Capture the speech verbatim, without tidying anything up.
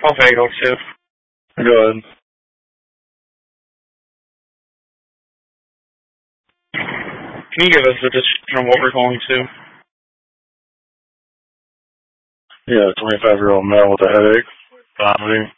I'll vagal too. Go ahead. Can you give us a description of what we're going to? Yeah, twenty-five-year-old male with a headache, vomiting,